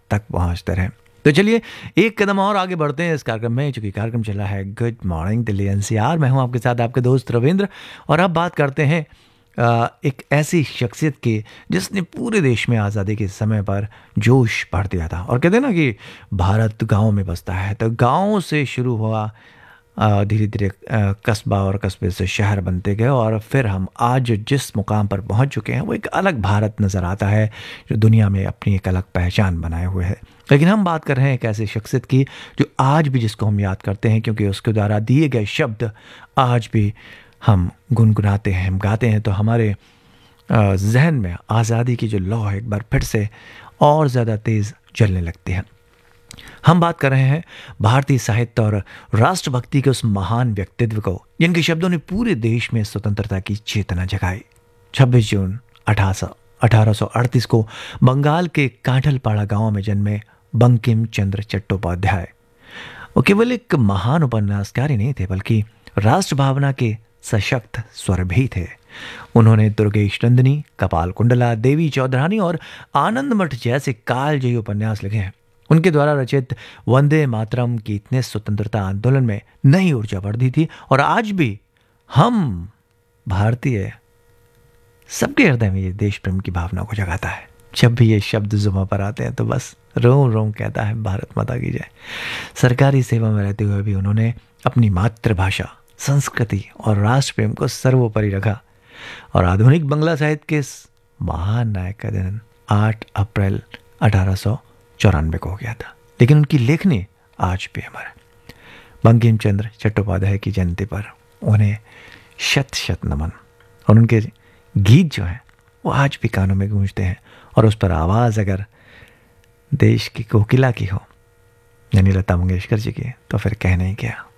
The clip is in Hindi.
तक पहुंचते रहें। तो चलिए एक कदम और आगे बढ़ते हैं इस कार्यक्रम में, चूंकि कार्यक्रम चला है गुड मॉर्निंग दिल्ली एनसीआर। मैं हूं आपके साथ आपके दोस्त रविंद्र, और अब बात करते हैं एक ऐसी शख्सियत की जिसने पूरे देश में आज़ादी के समय पर जोश भर दिया था। और कहते हैं ना कि भारत गांव में बसता है, तो गांव से शुरू हुआ, धीरे धीरे कस्बा और कस्बे से शहर बनते गए, और फिर हम आज जिस मुकाम पर पहुंच चुके हैं वो एक अलग भारत नज़र आता है जो दुनिया में अपनी एक अलग पहचान बनाए हुए है। लेकिन हम बात कर रहे हैं एक ऐसी शख्सियत की जो आज भी जिसको हम याद करते हैं, क्योंकि उसके द्वारा दिए गए शब्द आज भी हम गुनगुनाते हैं, हम गाते हैं, तो हमारे जहन में आज़ादी की जो लौ है एक बार फिर से और ज़्यादा तेज़ जलने लगती है। हम बात कर रहे हैं भारतीय साहित्य और राष्ट्रभक्ति के उस महान व्यक्तित्व को जिनके शब्दों ने पूरे देश में स्वतंत्रता की चेतना जगाई। 26 जून 1838 को बंगाल के कांठलपाड़ा गांव में जन्मे बंकिम चंद्र चट्टोपाध्याय वो केवल एक महान उपन्यासकार ही नहीं थे, बल्कि राष्ट्र भावना के सशक्त स्वर भी थे। उन्होंने दुर्गेश नंदिनी, कपाल कुंडला, देवी चौधरानी और आनंद मठ जैसे कालजयी उपन्यास लिखे हैं। उनके द्वारा रचित वंदे मातरम गीत ने स्वतंत्रता आंदोलन में नई ऊर्जा भर दी थी, और आज भी हम भारतीय सबके हृदय में ये देश प्रेम की भावना को जगाता है। जब भी ये शब्द जुबां पर आते हैं तो बस रोम रोम कहता है भारत माता की जय। सरकारी सेवा में रहते हुए भी उन्होंने अपनी मातृभाषा, संस्कृति और राष्ट्र प्रेम को सर्वोपरि रखा, और आधुनिक बंगला साहित्य के इस महान नायक का जन्म 8 अप्रैल 1894 को हो गया था। लेकिन उनकी लेखनी आज भी हमारे बंकिम चंद्र चट्टोपाध्याय की जयंती पर उन्हें शत शत नमन। और उनके गीत जो हैं वो आज भी कानों में गूंजते हैं, और उस पर आवाज़ अगर देश की कोकिला की हो यानी लता मंगेशकर जी की, तो फिर कहना ही क्या।